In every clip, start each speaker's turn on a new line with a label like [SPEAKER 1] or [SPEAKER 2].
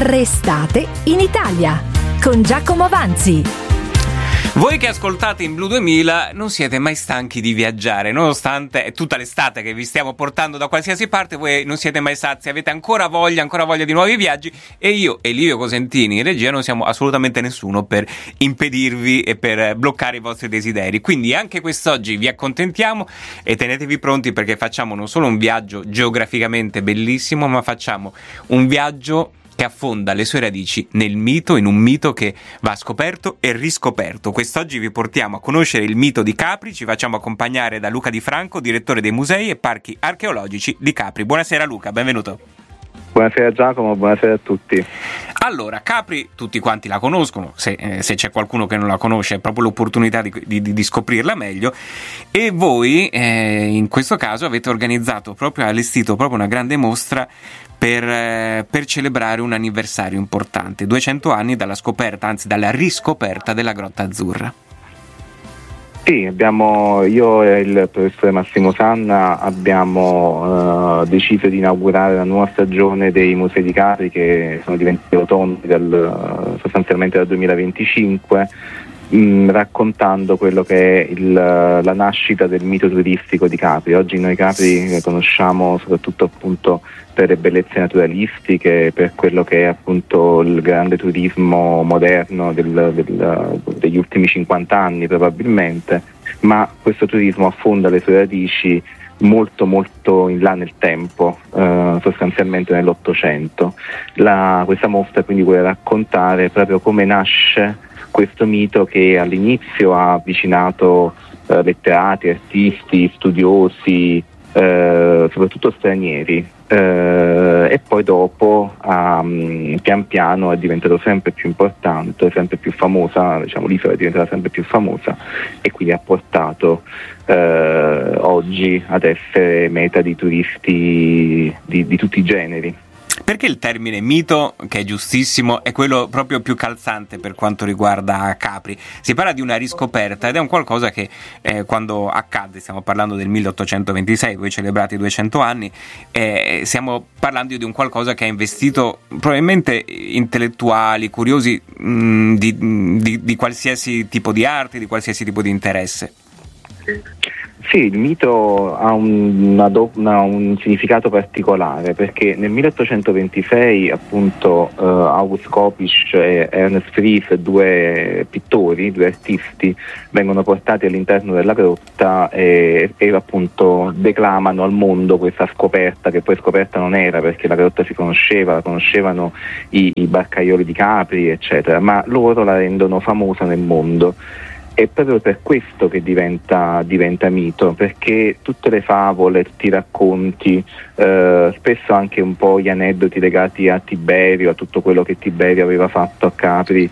[SPEAKER 1] Restate in Italia con Giacomo Vanzi.
[SPEAKER 2] Voi che ascoltate in Blu 2000 non siete mai stanchi di viaggiare, nonostante tutta l'estate che vi stiamo portando da qualsiasi parte, voi non siete mai sazi, avete ancora voglia di nuovi viaggi, e io e Livio Cosentini in regia non siamo assolutamente nessuno per impedirvi e per bloccare i vostri desideri. Quindi anche quest'oggi vi accontentiamo e tenetevi pronti, perché facciamo non solo un viaggio geograficamente bellissimo, ma facciamo un viaggio che affonda le sue radici nel mito, in un mito che va scoperto e riscoperto. Quest'oggi vi portiamo a conoscere il mito di Capri, ci facciamo accompagnare da Luca Di Franco, direttore dei musei e parchi archeologici di Capri. Buonasera Luca, benvenuto.
[SPEAKER 3] Buonasera Giacomo, buonasera a tutti.
[SPEAKER 2] Allora, Capri tutti quanti la conoscono, se c'è qualcuno che non la conosce è proprio l'opportunità di scoprirla meglio, e voi in questo caso avete allestito proprio una grande mostra per celebrare un anniversario importante, 200 anni dalla riscoperta della Grotta Azzurra.
[SPEAKER 3] Sì, io e il professore Massimo Sanna abbiamo deciso di inaugurare la nuova stagione dei Musei di Capri, che sono diventati autonomi sostanzialmente dal 2025, raccontando quello che è la nascita del mito turistico di Capri. Oggi noi Capri conosciamo soprattutto appunto per le bellezze naturalistiche, per quello che è appunto il grande turismo moderno degli ultimi 50 anni probabilmente, ma questo turismo affonda le sue radici molto molto in là nel tempo, sostanzialmente nell'Ottocento. Questa mostra quindi vuole raccontare proprio come nasce questo mito, che all'inizio ha avvicinato letterati, artisti, studiosi, soprattutto stranieri, e poi dopo pian piano è diventato sempre più importante, sempre più famosa, l'isola è diventata sempre più famosa, e quindi ha portato oggi ad essere meta di turisti di tutti i generi.
[SPEAKER 2] Perché il termine mito, che è giustissimo, è quello proprio più calzante per quanto riguarda Capri? Si parla di una riscoperta ed è un qualcosa che quando accade, stiamo parlando del 1826, voi celebrate i 200 anni, stiamo parlando di un qualcosa che ha investito probabilmente intellettuali, curiosi di qualsiasi tipo di arte, di qualsiasi tipo di interesse.
[SPEAKER 3] Sì, il mito ha un significato particolare, perché nel 1826 appunto August Kopisch e Ernest Fries, due pittori, due artisti, vengono portati all'interno della grotta e appunto declamano al mondo questa scoperta, che poi scoperta non era, perché la grotta si conoscevano i barcaioli di Capri eccetera, ma loro la rendono famosa nel mondo. È proprio per questo che diventa mito, perché tutte le favole, tutti i racconti, spesso anche un po' gli aneddoti legati a Tiberio, a tutto quello che Tiberio aveva fatto a Capri.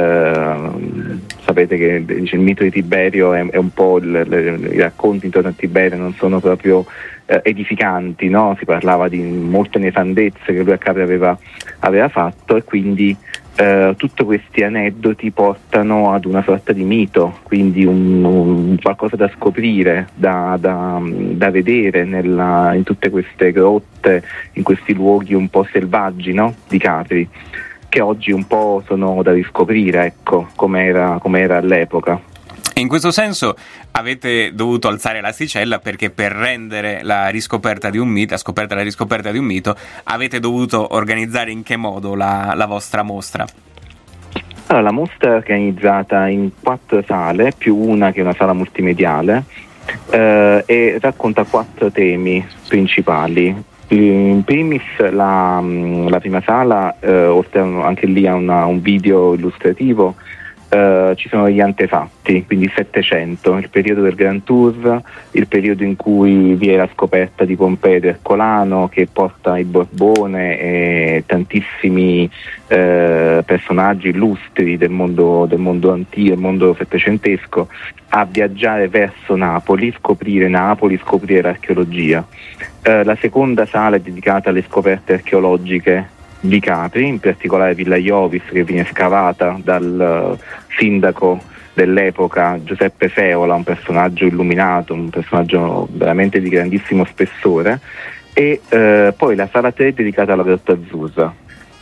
[SPEAKER 3] Sapete che il mito di Tiberio è un po' i racconti intorno a Tiberio non sono proprio edificanti, no? Si parlava di molte nefandezze che lui a Capri aveva fatto, e quindi tutti questi aneddoti portano ad una sorta di mito, quindi un qualcosa da scoprire, da vedere in tutte queste grotte, in questi luoghi un po' selvaggi, no? Di Capri, che oggi un po' sono da riscoprire, ecco, come era all'epoca.
[SPEAKER 2] E in questo senso avete dovuto alzare l'asticella, perché per rendere la riscoperta di un mito, avete dovuto organizzare in che modo la vostra mostra?
[SPEAKER 3] Allora, la mostra è organizzata in 4 sale, più una che è una sala multimediale, e racconta 4 temi principali. In primis la prima sala, oltre anche lì a un video illustrativo, ci sono gli antefatti, quindi il Settecento, il periodo del Grand Tour, il periodo in cui vi è la scoperta di Pompei ed Ercolano, che porta il Borbone e tantissimi personaggi illustri del mondo antico, del mondo settecentesco, a viaggiare verso Napoli, scoprire l'archeologia. La seconda sala è dedicata alle scoperte archeologiche di Capri, in particolare Villa Iovis, che viene scavata dal sindaco dell'epoca Giuseppe Feola, un personaggio illuminato, un personaggio veramente di grandissimo spessore, e poi la sala 3 è dedicata alla Grotta Azzurra.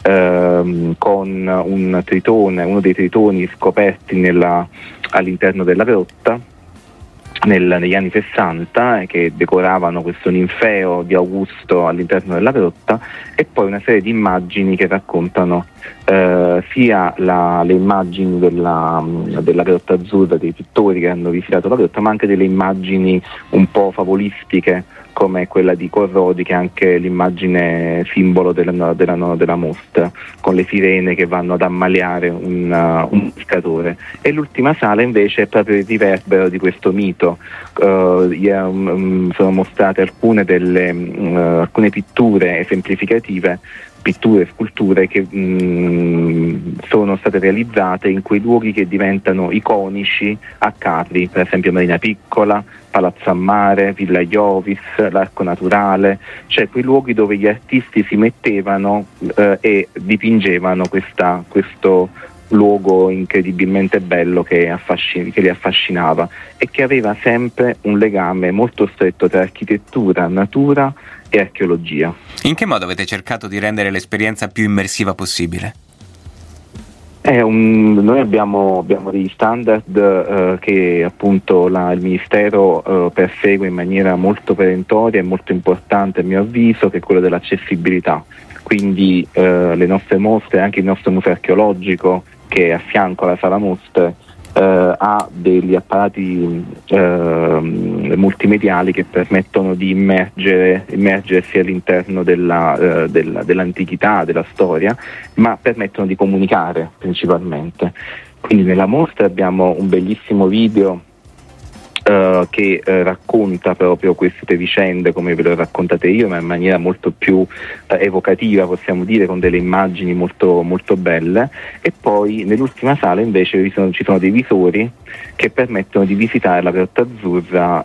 [SPEAKER 3] con un tritone, uno dei tritoni scoperti all'interno della grotta negli anni 60, che decoravano questo ninfeo di Augusto all'interno della grotta, e poi una serie di immagini che raccontano sia le immagini della Grotta Azzurra, dei pittori che hanno visitato la grotta, ma anche delle immagini un po' favolistiche come quella di Corrodi, che è anche l'immagine simbolo della mostra, con le sirene che vanno ad ammaliare un pescatore. E l'ultima sala invece è proprio il riverbero di questo mito. Sono mostrate alcune pitture esemplificative, pitture e sculture che sono state realizzate in quei luoghi che diventano iconici a Capri, per esempio Marina Piccola, Palazzo a Mare, Villa Iovis, l'Arco Naturale, cioè quei luoghi dove gli artisti si mettevano e dipingevano questo luogo incredibilmente bello che li affascinava e che aveva sempre un legame molto stretto tra architettura, natura e archeologia.
[SPEAKER 2] In che modo avete cercato di rendere l'esperienza più immersiva possibile?
[SPEAKER 3] Noi abbiamo degli standard che appunto il Ministero persegue in maniera molto perentoria e molto importante, a mio avviso, che è quello dell'accessibilità. Quindi le nostre mostre, anche il nostro museo archeologico che è a fianco alla sala mostre, ha degli apparati multimediali che permettono di immergersi all'interno dell'antichità, della storia, ma permettono di comunicare principalmente. Quindi nella mostra abbiamo un bellissimo video che racconta proprio queste vicende come ve le ho raccontate io, ma in maniera molto più evocativa, possiamo dire, con delle immagini molto, molto belle. E poi nell'ultima sala invece ci sono dei visori che permettono di visitare la Grotta Azzurra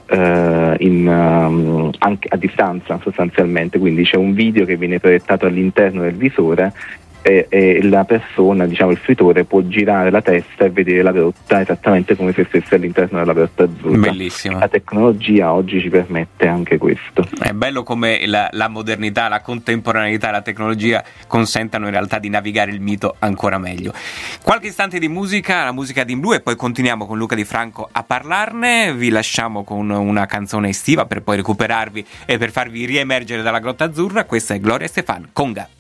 [SPEAKER 3] anche a distanza sostanzialmente, quindi c'è un video che viene proiettato all'interno del visore e la persona, diciamo il fruitore, può girare la testa e vedere la grotta esattamente come se stesse all'interno della Grotta Azzurra.
[SPEAKER 2] Bellissimo.
[SPEAKER 3] La tecnologia oggi ci permette anche questo.
[SPEAKER 2] È bello come la modernità, la contemporaneità, la tecnologia consentano in realtà di navigare il mito ancora meglio. Qualche istante di musica, la musica di In Blu, e poi continuiamo con Luca Di Franco a parlarne. Vi lasciamo con una canzone estiva per poi recuperarvi e per farvi riemergere dalla Grotta Azzurra. Questa è Gloria Estefan, Conga.